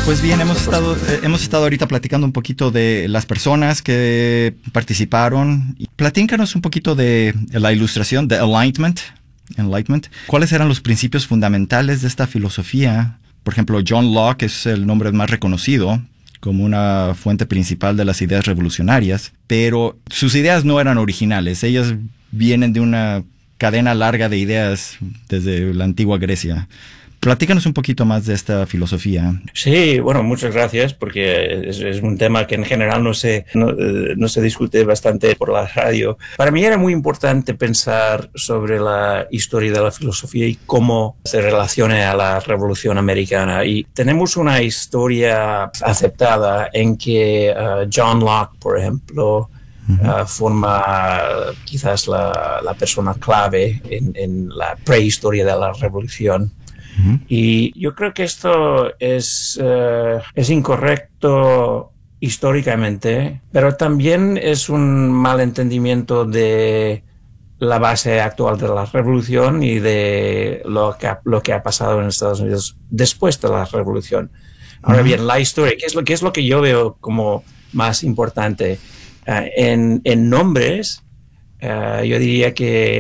Pues bien, hemos estado ahorita platicando un poquito de las personas que participaron. Platícanos un poquito de la ilustración, de Enlightenment. ¿Cuáles eran los principios fundamentales de esta filosofía? Por ejemplo, John Locke es el nombre más reconocido como una fuente principal de las ideas revolucionarias, pero sus ideas no eran originales. Ellas vienen de una cadena larga de ideas desde la antigua Grecia. Platícanos un poquito más de esta filosofía. Sí, bueno, muchas gracias, porque es un tema que en general no se discute bastante por la radio. Para mí era muy importante pensar sobre la historia de la filosofía y cómo se relaciona a la Revolución Americana. Y tenemos una historia aceptada en que John Locke, por ejemplo, forma quizás la persona clave en la prehistoria de la Revolución. Y yo creo que esto es incorrecto históricamente, pero también es un mal entendimiento de la base actual de la revolución y de lo que ha pasado en Estados Unidos después de la revolución. Ahora bien, la historia, ¿qué es lo que yo veo como más importante? En nombres, yo diría que